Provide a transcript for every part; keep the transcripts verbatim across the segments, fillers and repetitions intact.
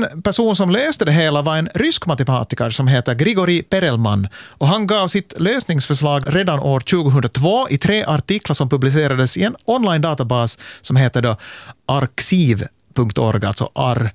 En person som löste det hela var en rysk matematiker som heter Grigori Perelman. Och han gav sitt lösningsförslag redan år tjugohundratvå i tre artiklar som publicerades i en online-databas som heter då arxiv punkt org, alltså ar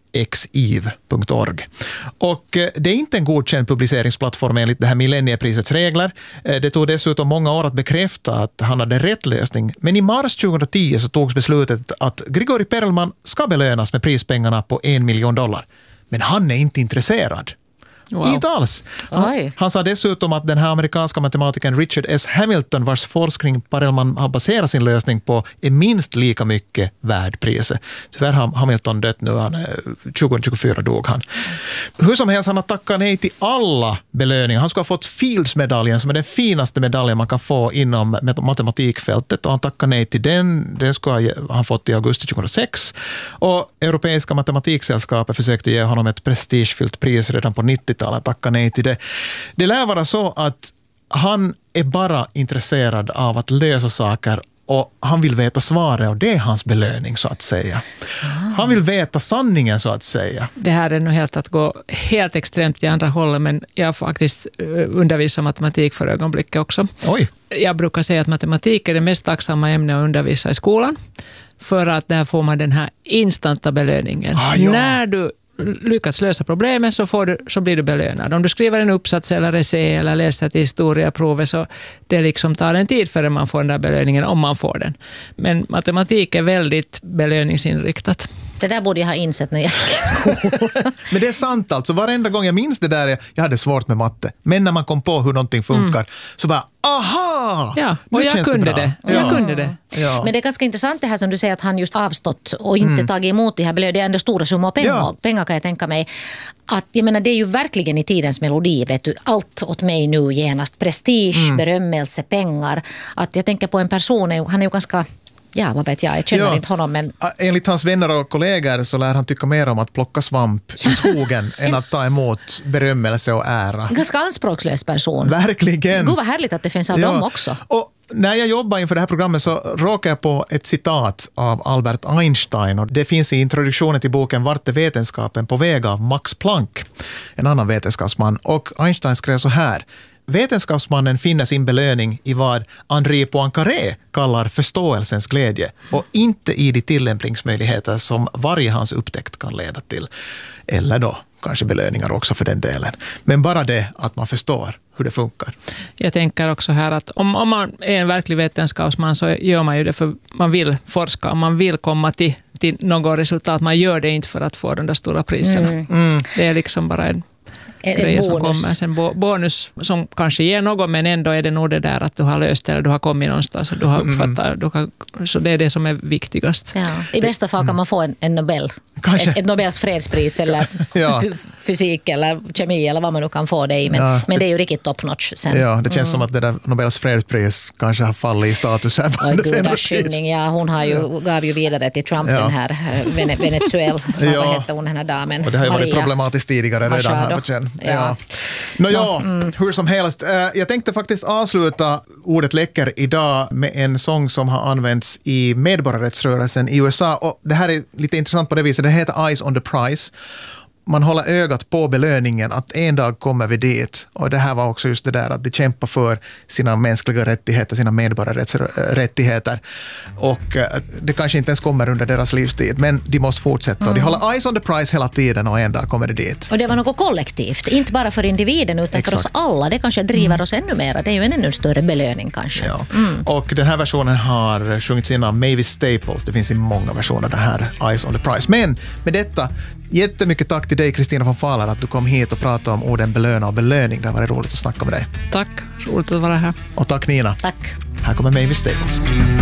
arxiv punkt org. Och det är inte en godkänd publiceringsplattform enligt det här millennieprisets regler. Det tog dessutom många år att bekräfta att han hade rätt lösning. Men i mars tjugohundratio så togs beslutet att Grigori Perelman ska belönas med prispengarna på en miljon dollar. Men han är inte intresserad. Wow. Inte alls. Han, han sa dessutom att den här amerikanska matematikern Richard S. Hamilton, vars forskning Perelman har baserat sin lösning på, är minst lika mycket värd priset. Tyvärr har Hamilton dött nu, han, tjugohundratjugofyra dog han. Hur som helst, han har tackat nej till alla belöningar. Han ska ha fått Fields-medaljen som är den finaste medaljen man kan få inom matematikfältet, och han tackar nej till den. Den ska han fått i augusti tjugohundrasex. Och Europeiska matematiksällskapet försökte ge honom ett prestigefyllt pris redan på nittiotalet. Tacka nej till det. Det lär vara så att han är bara intresserad av att lösa saker, och han vill veta svaret, och det är hans belöning så att säga. Ah. Han vill veta sanningen så att säga. Det här är nog helt att gå helt extremt i andra hållet, men jag faktiskt undervisar matematik för ögonblicket också. Oj. Jag brukar säga att matematik är det mest tacksamma ämne att undervisa i skolan, för att där får man den här instanta belöningen. Ah, ja. När du lyckats lösa problemet så, får du, så blir du belönad. Om du skriver en uppsats eller essä eller läser ett historieprovet, så det liksom tar en tid för att man får den där belöningen, om man får den. Men matematik är väldigt belöningsinriktat. Det där borde jag ha insett när jag gick i skolan. Men det är sant alltså. Varenda gång jag minns det där, jag hade svårt med matte. Men när man kom på hur någonting funkar, mm. så bara, aha! Ja, och jag kunde det. det. Och jag ja. kunde det. Ja. Men det är ganska intressant det här som du säger, att han just avstått och inte mm. tagit emot det här. Det är ändå stora summor pengar, ja. pengar kan jag tänka mig. Att, jag menar, det är ju verkligen i tidens melodi, vet du. Allt åt mig nu genast. Prestige, mm. berömmelse, pengar. Att jag tänker på en person, han är ju ganska... Ja, vad vet jag, jag känner ja. inte honom. Men... Enligt hans vänner och kollegor så lär han tycka mer om att plocka svamp i skogen än att ta emot berömmelse och ära. En ganska anspråkslös person. Verkligen. Gud vad härligt att det finns av ja. dem också. Och när jag jobbar inför det här programmet så råkar jag på ett citat av Albert Einstein, och det finns i introduktionen till boken Vart är vetenskapen på väg av Max Planck, en annan vetenskapsman. Och Einstein skrev så här: vetenskapsmannen finner sin belöning i vad Henri Poincaré kallar förståelsens glädje, och inte i de tillämpningsmöjligheter som varje hans upptäckt kan leda till. Eller då kanske belöningar också för den delen. Men bara det att man förstår hur det funkar. Jag tänker också här att om, om man är en verklig vetenskapsman så gör man ju det för man vill forska, man vill komma till, till något resultat. Man gör det inte för att få de där stora priserna. Mm. Mm. Det är liksom bara en grejer som kommer. Sen bo, bonus som kanske ger något, men ändå är det nog det där att du har löst eller du har kommit någonstans och du har uppfattat. Du har, så det är det som är viktigast. Ja. I bästa fall kan man få en, en Nobel. Ett, ett Nobels fredspris eller ja. fysik eller kemi eller vad man nu kan få det i. Men, ja. men det är ju riktigt top notch sen. Ja, det känns mm. som att det där Nobels fredspris kanske har fallit i status här. Oj, gudaskyllning. Ja, hon har ju, ja. gav ju vidare till Trump ja. den här Venezuela. Ja. Vad hette hon, den här damen? Och det har ju varit Maria problematiskt tidigare redan här på känn. Ja. Ja. Nå ja, mm. hur som helst. Jag tänkte faktiskt avsluta ordet läcker idag med en sång som har använts i medborgarrättsrörelsen i U S A. Och det här är lite intressant på det viset. Det heter Eyes on the Prize. Man håller ögat på belöningen, att en dag kommer vi dit. Och det här var också just det där att de kämpar för sina mänskliga rättigheter, sina medborgarrättigheter. Och det kanske inte ens kommer under deras livstid, men de måste fortsätta. Mm. Och de håller eyes on the prize hela tiden, och en dag kommer det dit. Och det var något kollektivt, inte bara för individen utan Exakt. för oss alla. Det kanske driver mm. oss ännu mer. Det är ju en ännu större belöning kanske. Ja. Mm. Och den här versionen har sjungits in av Mavis Staples. Det finns i många versioner, den här Eyes on the Prize. Men med detta, jättemycket tack till dig, Kristina von Fahler, att du kom hit och pratade om orden belöna och belöning. Det var roligt att snacka med dig. Tack, roligt att vara här. Och tack Nina. Tack. Här kommer Mavis Staples.